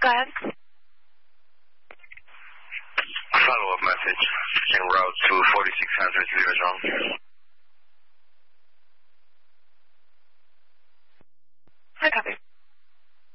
Go ahead. Follow-up message en route to 4600 Liaison.